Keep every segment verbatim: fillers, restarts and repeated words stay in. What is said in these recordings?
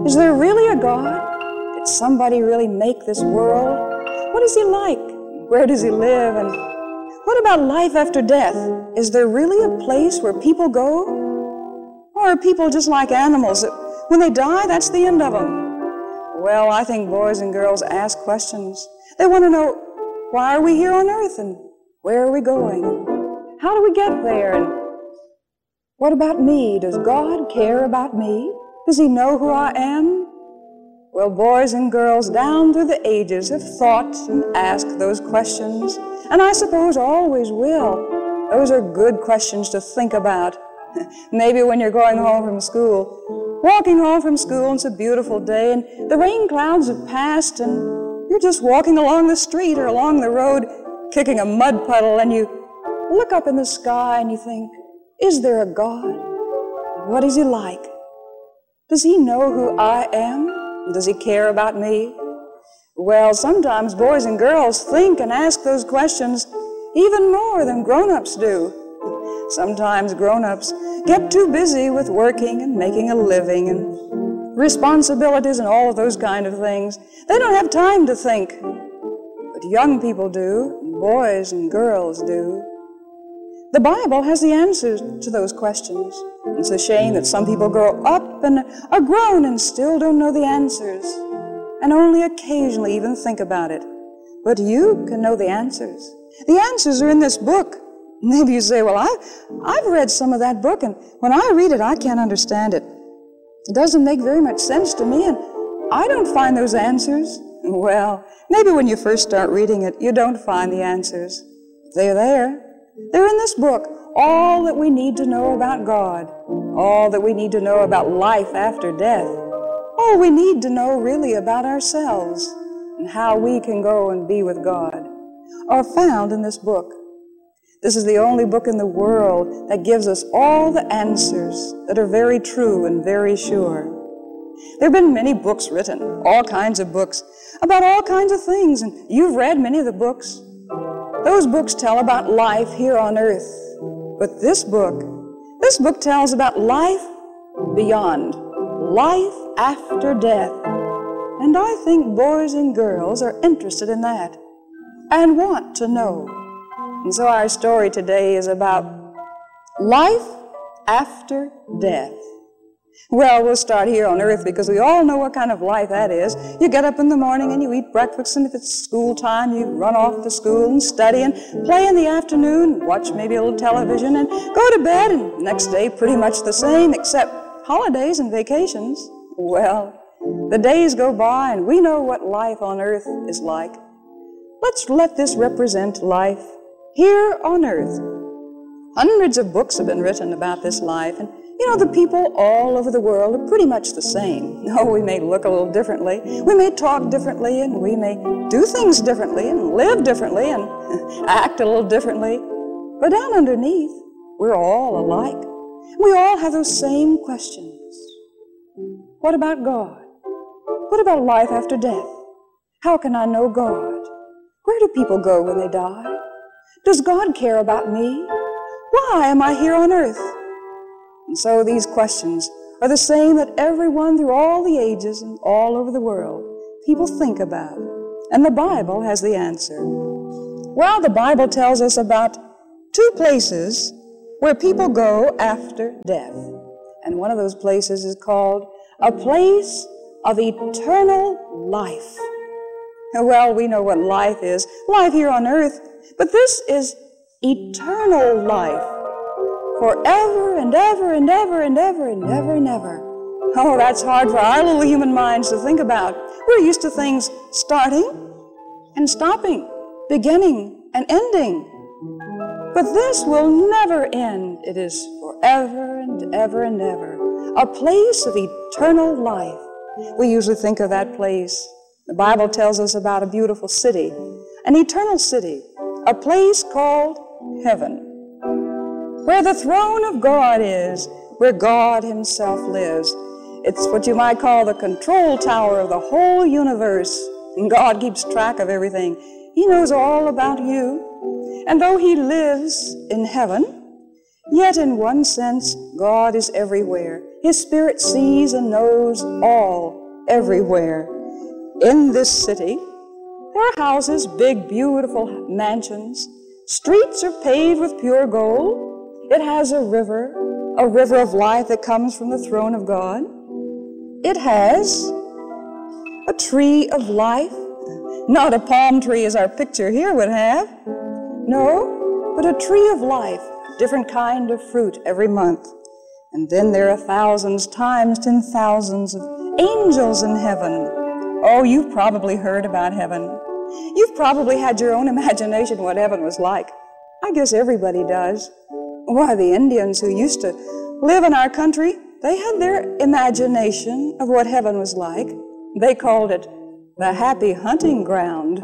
Is there really a God? Did somebody really make this world? What is he like? Where does he live? And what about life after death? Is there really a place where people go? Or are people just like animals that when they die, that's the end of them? Well, I think boys and girls ask questions. They want to know, why are we here on earth? And where are we going? And how do we get there? And what about me? Does God care about me? Does he know who I am? Well, boys and girls down through the ages have thought and asked those questions, and I suppose always will. Those are good questions to think about. Maybe when you're going home from school, walking home from school, and it's a beautiful day, and the rain clouds have passed, and you're just walking along the street or along the road, kicking a mud puddle, and you look up in the sky and you think, is there a God? What is he like? Does he know who I am? Does he care about me? Well, sometimes boys and girls think and ask those questions even more than grown-ups do. Sometimes grown-ups get too busy with working and making a living and responsibilities and all of those kind of things. They don't have time to think. But young people do, and boys and girls do. The Bible has the answers to those questions. It's a shame that some people grow up and are grown and still don't know the answers, and only occasionally even think about it. But you can know the answers. The answers are in this book. Maybe you say, well, I've, I've read some of that book, and when I read it, I can't understand it. It doesn't make very much sense to me, and I don't find those answers. Well, maybe when you first start reading it, you don't find the answers. They're there. They're in this book. All that we need to know about God, all that we need to know about life after death, all we need to know really about ourselves and how we can go and be with God are found in this book. This is the only book in the world that gives us all the answers that are very true and very sure. There have been many books written, all kinds of books, about all kinds of things, and you've read many of the books. Those books tell about life here on earth. But this book, this book tells about life beyond, life after death. And I think boys and girls are interested in that and want to know. And so our story today is about life after death. Well, we'll start here on earth because we all know what kind of life that is. You get up in the morning and you eat breakfast, and if it's school time, you run off to school and study and play in the afternoon, watch maybe a little television, and go to bed, and next day pretty much the same, except holidays and vacations. Well, the days go by and we know what life on earth is like. Let's let this represent life here on earth. Hundreds of books have been written about this life, and you know, the people all over the world are pretty much the same. Oh, we may look a little differently, we may talk differently, and we may do things differently, and live differently, and act a little differently. But down underneath, we're all alike. We all have those same questions. What about God? What about life after death? How can I know God? Where do people go when they die? Does God care about me? Why am I here on earth? And so these questions are the same that everyone through all the ages and all over the world people think about. And the Bible has the answer. Well, the Bible tells us about two places where people go after death. And one of those places is called a place of eternal life. Well, we know what life is, life here on earth, but this is eternal life. Forever and ever and ever and ever and ever and ever. Oh, that's hard for our little human minds to think about. We're used to things starting and stopping, beginning and ending. But this will never end. It is forever and ever and ever. A place of eternal life. We usually think of that place. The Bible tells us about a beautiful city, an eternal city, a place called heaven, where the throne of God is, where God himself lives. It's what you might call the control tower of the whole universe. And God keeps track of everything. He knows all about you. And though he lives in heaven, yet in one sense, God is everywhere. His Spirit sees and knows all, everywhere. In this city, there are houses, big, beautiful mansions. Streets are paved with pure gold. It has a river, a river of life that comes from the throne of God. It has a tree of life, not a palm tree as our picture here would have. No, but a tree of life, different kind of fruit every month. And then there are thousands times ten thousands of angels in heaven. Oh, you've probably heard about heaven. You've probably had your own imagination what heaven was like. I guess everybody does. Why, the Indians who used to live in our country, they had their imagination of what heaven was like. They called it the happy hunting ground.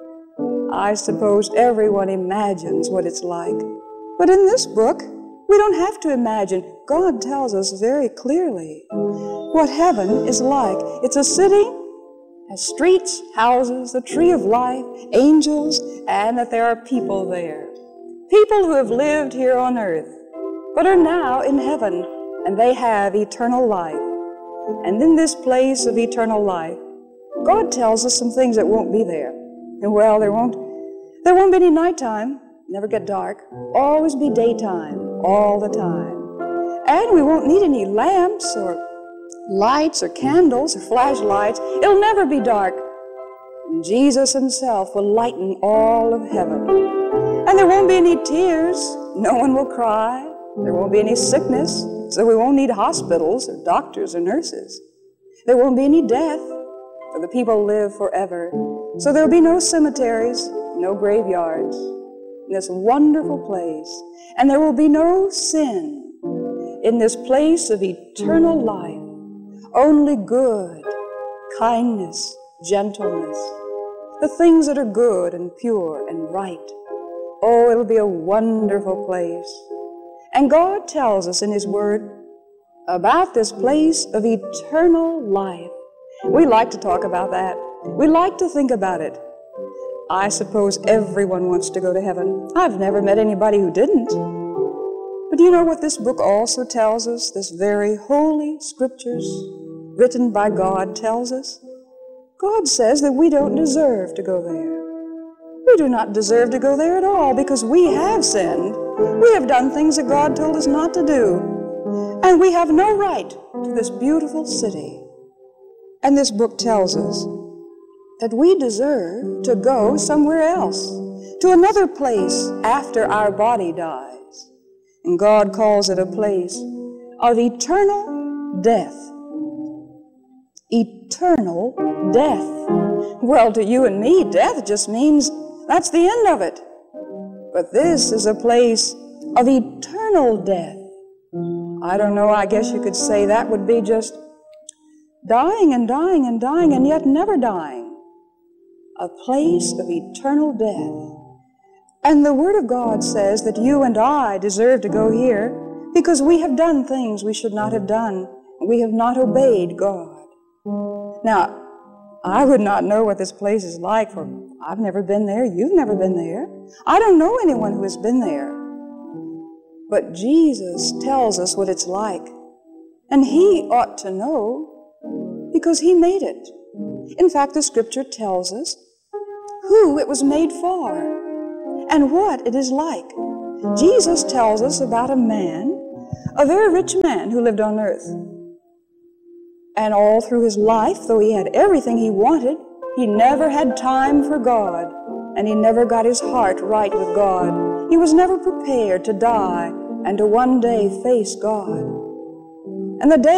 I suppose everyone imagines what it's like. But in this book, we don't have to imagine. God tells us very clearly what heaven is like. It's a city, has streets, houses, a tree of life, angels, and that there are people there. People who have lived here on earth, but are now in heaven, and they have eternal life. And in this place of eternal life, God tells us some things that won't be there. And well, there won't, there won't be any nighttime, never get dark, always be daytime, all the time. And we won't need any lamps or lights or candles or flashlights. It'll never be dark. And Jesus himself will lighten all of heaven. And there won't be any tears. No one will cry. There won't be any sickness, so we won't need hospitals or doctors or nurses. There won't be any death, for the people live forever. So there'll be no cemeteries, no graveyards in this wonderful place. And there will be no sin in this place of eternal life. Only good, kindness, gentleness, the things that are good and pure and right. Oh, it'll be a wonderful place. And God tells us in His Word about this place of eternal life. We like to talk about that. We like to think about it. I suppose everyone wants to go to heaven. I've never met anybody who didn't. But do you know what this book also tells us? This very holy scriptures written by God tells us? God says that we don't deserve to go there. We do not deserve to go there at all because we have sinned. We have done things that God told us not to do. And we have no right to this beautiful city. And this book tells us that we deserve to go somewhere else, to another place after our body dies. And God calls it a place of eternal death. Eternal death. Well, to you and me, death just means that's the end of it. But this is a place of eternal death. I don't know, I guess you could say that would be just dying and dying and dying and yet never dying. A place of eternal death. And the Word of God says that you and I deserve to go here because we have done things we should not have done. We have not obeyed God. Now, I would not know what this place is like, for I've never been there. You've never been there. I don't know anyone who has been there. But Jesus tells us what it's like. And He ought to know because He made it. In fact, the Scripture tells us who it was made for and what it is like. Jesus tells us about a man, a very rich man who lived on earth. And all through his life, though he had everything he wanted, he never had time for God, and he never got his heart right with God. He was never prepared to die and to one day face God. And the day